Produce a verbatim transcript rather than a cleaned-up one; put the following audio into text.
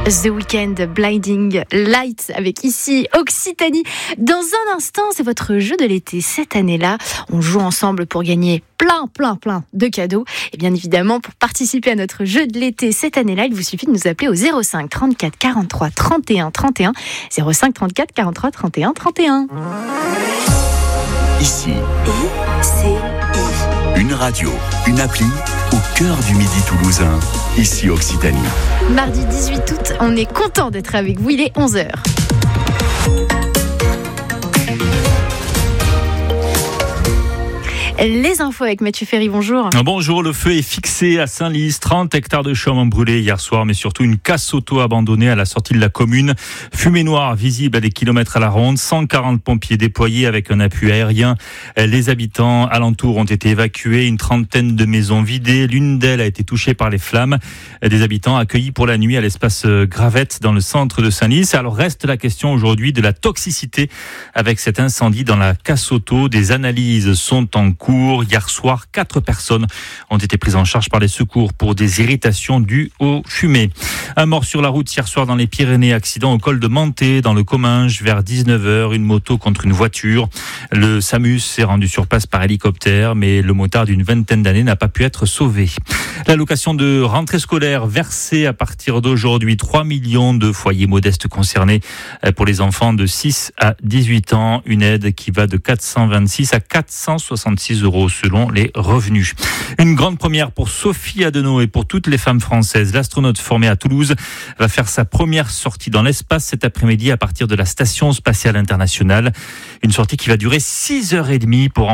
The Weeknd, Blinding Lights avec ici Occitanie. Dans un instant, c'est votre jeu de l'été. Cette année-là, on joue ensemble pour gagner plein, plein, plein de cadeaux. Et bien évidemment, pour participer à notre jeu de l'été cette année-là, il vous suffit de nous appeler au zéro cinq trente-quatre quarante-trois trente et un trente et un. zéro cinq trente-quatre quarante-trois trente et un trente et un. Ici, I C I. Une radio, une appli au cœur du Midi toulousain. Ici Occitanie. Mardi dix-huit août, on est content d'être avec vous. Il est onze heures. Les infos avec Mathieu Ferry, bonjour. Bonjour, le feu est fixé à Saint-Lys. trente hectares de chaume ont brûlé hier soir, mais surtout une casse auto abandonnée à la sortie de la commune. Fumée noire visible à des kilomètres à la ronde. cent quarante pompiers déployés avec un appui aérien. Les habitants alentours ont été évacués. Une trentaine de maisons vidées. L'une d'elles a été touchée par les flammes. Des habitants accueillis pour la nuit à l'espace Gravette dans le centre de Saint-Lys. Alors reste la question aujourd'hui de la toxicité avec cet incendie dans la casse auto. Des analyses sont en cours. Hier soir, quatre personnes ont été prises en charge par les secours pour des irritations dues aux fumées. Un mort sur la route hier soir dans les Pyrénées, accident au col de Manté, dans le Comminges, vers dix-neuf heures, une moto contre une voiture. Le SAMUS s'est rendu sur place par hélicoptère, mais le motard d'une vingtaine d'années n'a pas pu être sauvé. L'allocation de rentrée scolaire versée à partir d'aujourd'hui, trois millions de foyers modestes concernés pour les enfants de six à dix-huit ans. Une aide qui va de quatre cent vingt-six à quatre cent soixante-six euros selon les revenus. Une grande première pour Sophie Adenau et pour toutes les femmes françaises. L'astronaute formée à Toulouse va faire sa première sortie dans l'espace cet après-midi à partir de la Station spatiale internationale. Une sortie qui va durer six heures trente pour